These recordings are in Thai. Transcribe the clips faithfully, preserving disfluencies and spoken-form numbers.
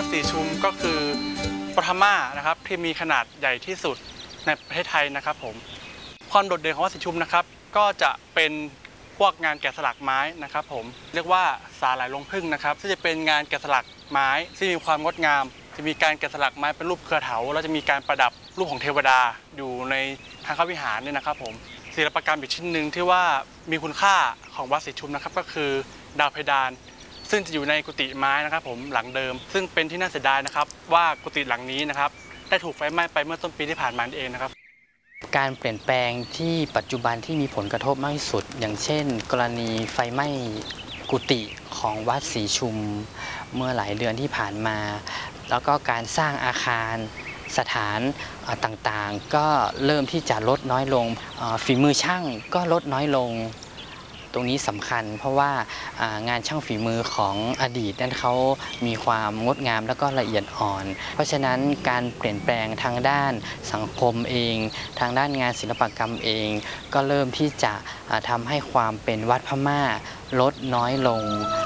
ศรีชุมก็คือปฐมานะครับที่มีขนาดใหญ่ที่สุดในประเทศไทยนะครับผมความโดดเด่นของวัดศรีชุมนะครับก็จะเป็นพวกงานแกะสลักไม้นะครับผมเรียกว่าสาหร่ายลงผึ้งนะครับซึ่งจะเป็นงานแกะสลักไม้ที่มีความงดงามจะมีการแกะสลักไม้เป็นรูปเครือเถาแล้วจะมีการประดับรูปของเทวดาอยู่ในทางเข้าวิหารเนี่ยนะครับผมศิลปกรรมอีกชิ้นหนึ่งที่ว่ามีคุณค่าของวัดศรีชุมนะครับก็คือดาวเพดานซึ่งจะอยู่ในกุฏิไม้นะครับผมหลังเดิมซึ่งเป็นที่น่าเสียดายนะครับว่ากุฏิหลังนี้นะครับได้ถูกไฟไหม้ไปเมื่อต้นปีที่ผ่านมาเองนะครับการเปลี่ยนแปลงที่ปัจจุบันที่มีผลกระทบมากที่สุดอย่างเช่นกรณีไฟไหม้กุฏิของวัดศรีชุมเมื่อหลายเดือนที่ผ่านมาแล้วก็การสร้างอาคารสถานต่างๆก็เริ่มที่จะลดน้อยลงฝีมือช่างก็ลดน้อยลงตรงนี้สำคัญเพราะว่างานช่างฝีมือของอดีตนั้นเขามีความงดงามและก็ละเอียดอ่อนเพราะฉะนั้นการเปลี่ยนแปลงทางด้านสังคมเองทางด้านงานศิลปกรรมเองก็เริ่มที่จะทำให้ความเป็นวัดพม่าลดน้อยลง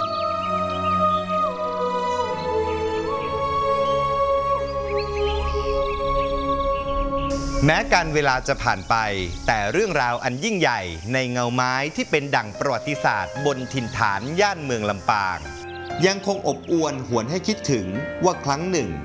แม้การเวลาจะผ่านไปแต่เรื่องราวอันยิ่งใหญ่ในเงาไม้ที่เป็นดั่งประวัติศาสตร์บนถิ่นฐานย่านเมืองลำปางยังคงอบอวลหวนให้คิดถึงว่าครั้งหนึ่ง